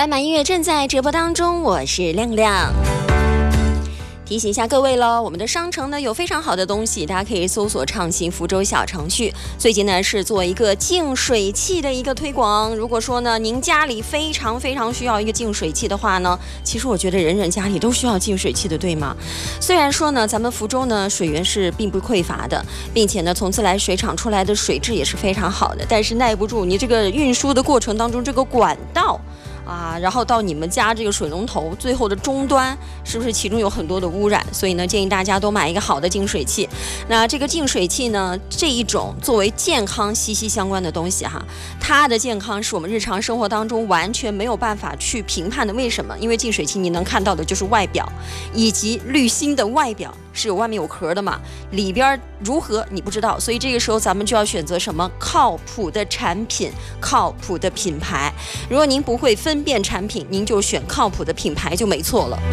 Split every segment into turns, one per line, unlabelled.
斑马音乐正在直播当中，我是亮亮。提醒一下各位了，我们的商城呢有非常好的东西，大家可以搜索畅行福州小程序。最近呢是做一个净水器的一个推广。如果说呢您家里非常需要一个净水器的话呢，其实我觉得人人家里都需要净水器的，对吗？虽然说呢咱们福州呢水源是并不匮乏的，并且呢从自来水厂出来的水质也是非常好的，但是耐不住你这个运输的过程当中这个管道然后到你们家这个水龙头最后的终端，是不是其中有很多的污染？所以呢，建议大家都买一个好的净水器。那这个净水器呢，这一种作为健康息息相关的东西它的健康是我们日常生活当中完全没有办法去评判的。为什么？因为净水器你能看到的就是外表，以及滤芯的外表是外面有壳的嘛，里边如何你不知道，所以这个时候咱们就要选择什么？靠谱的产品，靠谱的品牌。如果您不会分辨产品，您就选靠谱的品牌就没错了。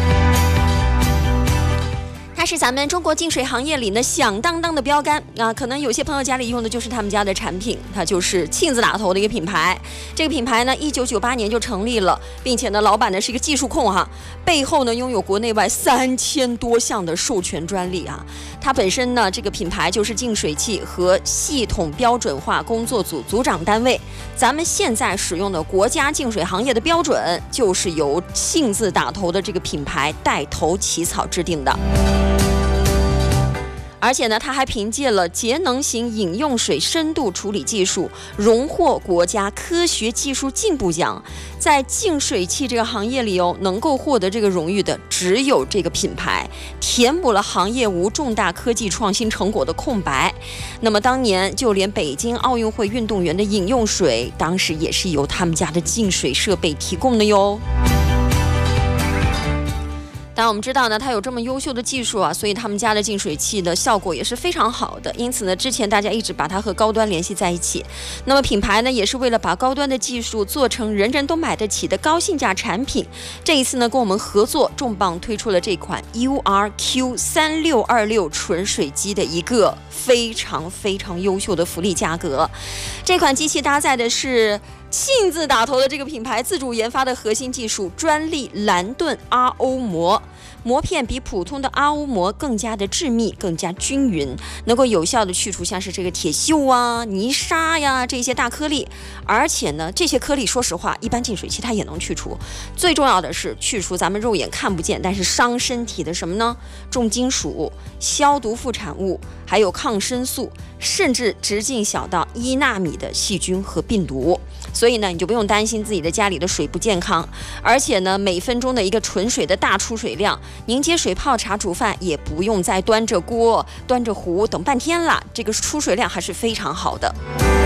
它是咱们中国净水行业里呢响当当的标杆可能有些朋友家里用的就是他们家的产品，它就是沁字打头的一个品牌。这个品牌呢1998年就成立了，并且呢老板呢是一个技术控背后呢拥有国内外3000多项的授权专利它本身呢这个品牌就是净水器和系统标准化工作组组长单位。咱们现在使用的国家净水行业的标准，就是由沁字打头的这个品牌带头起草制定的。而且呢，它还凭借了节能型饮用水深度处理技术，荣获国家科学技术进步奖。在净水器这个行业里能够获得这个荣誉的只有这个品牌，填补了行业无重大科技创新成果的空白。那么当年就连北京奥运会运动员的饮用水，当时也是由他们家的净水设备提供的哟。当然我们知道呢，它有这么优秀的技术所以他们家的净水器的效果也是非常好的。因此呢，之前大家一直把它和高端联系在一起。那么品牌呢，也是为了把高端的技术做成人人都买得起的高性价产品。这一次呢，跟我们合作重磅推出了这款 URQ3626 纯水机的一个非常优秀的福利价格。这款机器搭载的是沁字打头的这个品牌自主研发的核心技术专利蓝盾 RO 膜，膜片比普通的 RO 膜更加的致密，更加均匀，能够有效的去除像是这个铁锈泥沙这些大颗粒。而且呢，这些颗粒说实话一般净水器它也能去除。最重要的是去除咱们肉眼看不见但是伤身体的什么呢？重金属、消毒副产物，还有抗生素，甚至直径小到1纳米的细菌和病毒。所以呢，你就不用担心自己的家里的水不健康。而且呢，每分钟的一个纯水的大出水量，您接水泡茶煮饭也不用再端着锅端着壶等半天了，这个出水量还是非常好的。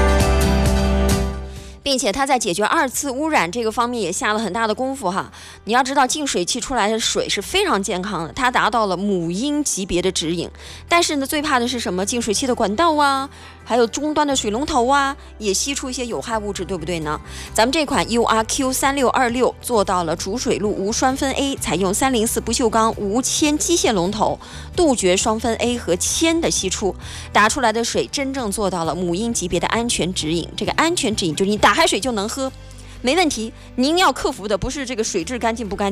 并且它在解决2次污染这个方面也下了很大的功夫你要知道净水器出来的水是非常健康的，它达到了母婴级别的指引。但是呢，最怕的是什么？净水器的管道还有终端的水龙头也吸出一些有害物质，对不对呢？咱们这款 URQ3626 做到了主水路无双酚 A， 采用304不锈钢无铅机械龙头，杜绝双酚 A 和铅的析出，打出来的水真正做到了母婴级别的安全指引。这个安全指引就是你打开水就能喝，没问题。您要克服的不是这个水质干净不干净，